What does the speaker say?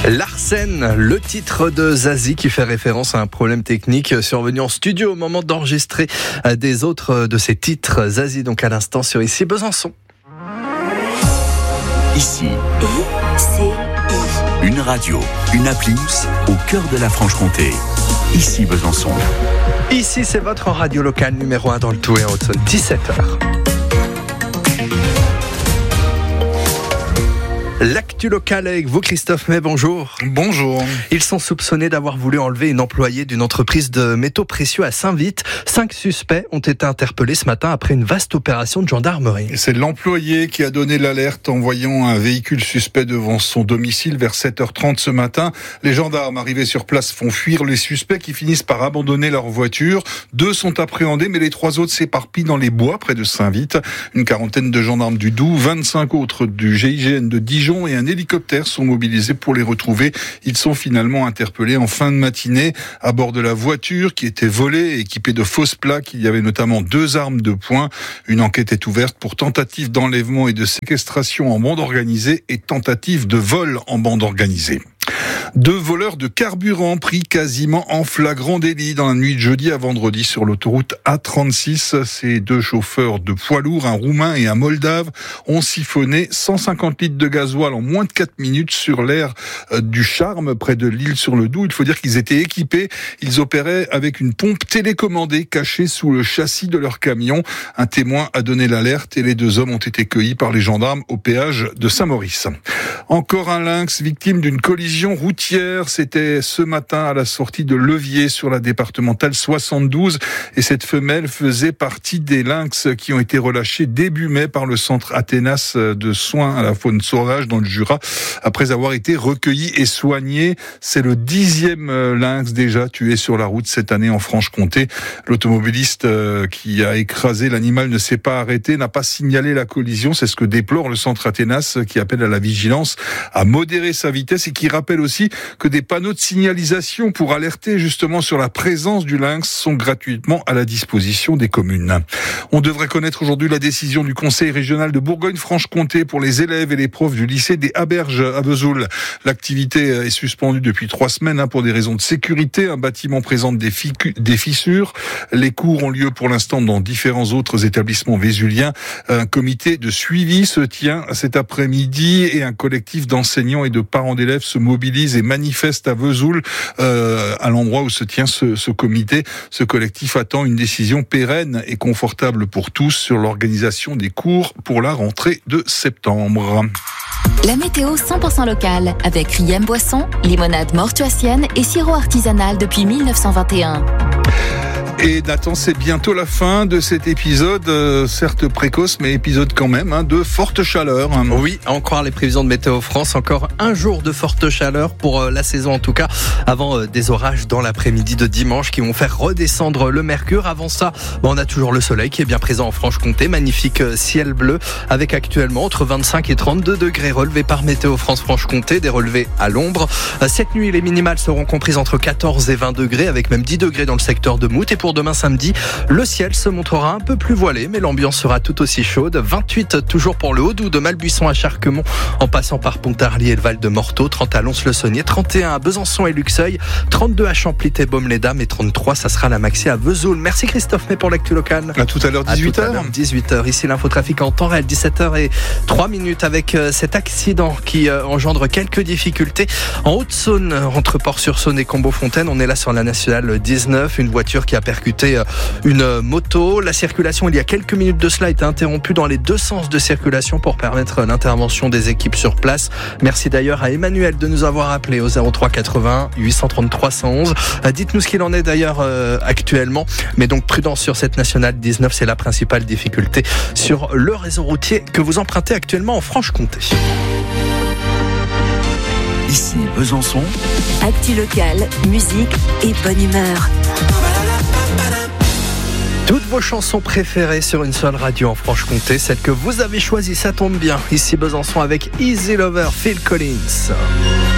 Larsen, le titre de Zazie qui fait référence à un problème technique survenu en studio au moment d'enregistrer des autres de ses titres. Zazie donc à l'instant sur Ici Besançon. Ici, une radio, une appli au cœur de la Franche-Comté. Ici Besançon. Ici c'est votre radio locale numéro 1 dans le tout et en Haute-Saône, 17h. L'actu locale avec vous, Christophe May, bonjour. Bonjour. Ils sont soupçonnés d'avoir voulu enlever une employée d'une entreprise de métaux précieux à Saint-Vite. 5 suspects ont été interpellés ce matin après une vaste opération de gendarmerie. Et c'est l'employé qui a donné l'alerte en voyant un véhicule suspect devant son domicile vers 7h30 ce matin. Les gendarmes arrivés sur place font fuir les suspects qui finissent par abandonner leur voiture. 2 sont appréhendés, mais les 3 autres s'éparpillent dans les bois près de Saint-Vite. Une quarantaine de gendarmes du Doubs, 25 autres du GIGN de Dijon et un hélicoptère sont mobilisés pour les retrouver. Ils sont finalement interpellés en fin de matinée à bord de la voiture qui était volée et équipée de fausses plaques. Il y avait notamment 2 armes de poing. Une enquête est ouverte pour tentative d'enlèvement et de séquestration en bande organisée et tentative de vol en bande organisée. 2 voleurs de carburant pris quasiment en flagrant délit dans la nuit de jeudi à vendredi sur l'autoroute A36. Ces 2 chauffeurs de poids lourds, un Roumain et un Moldave, ont siphonné 150 litres de gasoil en moins de 4 minutes sur l'aire du Charme, près de l'Isle-sur-le-Doubs. Il faut dire qu'ils étaient équipés. Ils opéraient avec une pompe télécommandée cachée sous le châssis de leur camion. Un témoin a donné l'alerte et les 2 hommes ont été cueillis par les gendarmes au péage de Saint-Maurice. Encore un lynx victime d'une collision routière. C'était ce matin à la sortie de Levier sur la départementale 72. Et cette femelle faisait partie des lynx qui ont été relâchés début mai par le centre Athénas de soins à la faune sauvage dans le Jura, après avoir été recueillis et soignés. C'est le 10e lynx déjà tué sur la route cette année en Franche-Comté. L'automobiliste qui a écrasé l'animal ne s'est pas arrêté, n'a pas signalé la collision. C'est ce que déplore le centre Athénas qui appelle à la vigilance, à modérer sa vitesse et qui rappelle aussi que des panneaux de signalisation pour alerter justement sur la présence du lynx sont gratuitement à la disposition des communes. On devrait connaître aujourd'hui la décision du Conseil régional de Bourgogne-Franche-Comté pour les élèves et les profs du lycée des Haberges à Vesoul. L'activité est suspendue depuis 3 semaines pour des raisons de sécurité. Un bâtiment présente des fissures. Les cours ont lieu pour l'instant dans différents autres établissements vésuliens. Un comité de suivi se tient cet après-midi et un collectif d'enseignants et de parents d'élèves se mobilise et manifeste à Vesoul, à l'endroit où se tient ce comité. Ce collectif attend une décision pérenne et confortable pour tous sur l'organisation des cours pour la rentrée de septembre. La météo 100% locale avec Riem Boisson, limonade mortuacienne et sirop artisanal depuis 1921. Et Nathan, c'est bientôt la fin de cet épisode, certes précoce, mais épisode quand même, de forte chaleur. Oui, à en croire les prévisions de Météo France, encore un jour de forte chaleur pour la saison en tout cas, avant des orages dans l'après-midi de dimanche qui vont faire redescendre le mercure. Avant ça, on a toujours le soleil qui est bien présent en Franche-Comté, magnifique ciel bleu, avec actuellement entre 25 et 32 degrés relevés par Météo France Franche-Comté, des relevés à l'ombre. Cette nuit, les minimales seront comprises entre 14 et 20 degrés, avec même 10 degrés dans le secteur de Mout. Et pour demain samedi, le ciel se montrera un peu plus voilé, mais l'ambiance sera tout aussi chaude. 28 toujours pour le Haut-Doubs, de Malbuisson à Charquemont, en passant par Pontarlier et le Val de Morteau, 30 à Lons-le-Saunier, 31 à Besançon et Luxeuil, 32 à Champlit et Baume-les-Dames et 33, ça sera la maxi à Vesoul. Merci Christophe May pour l'actu locale. À tout à l'heure, 18h. 18h, ici l'infotrafic en temps réel, 17h03 avec cet accident qui engendre quelques difficultés en Haute-Saône, entre Port-sur-Saône et Combeau-Fontaine. On est là sur la nationale 19, une voiture qui a percuté une moto. La circulation, il y a quelques minutes de cela, a été interrompue dans les 2 sens de circulation pour permettre l'intervention des équipes sur place. Merci d'ailleurs à Emmanuel de nous avoir appelé au 03 80 833 111. Dites-nous ce qu'il en est d'ailleurs actuellement. Mais donc prudence sur cette nationale 19, c'est la principale difficulté sur le réseau routier que vous empruntez actuellement en Franche-Comté. Ici Besançon. Actu locale, musique et bonne humeur. Toutes vos chansons préférées sur une seule radio en Franche-Comté, celle que vous avez choisie, ça tombe bien. Ici Besançon avec Easy Lover, Phil Collins.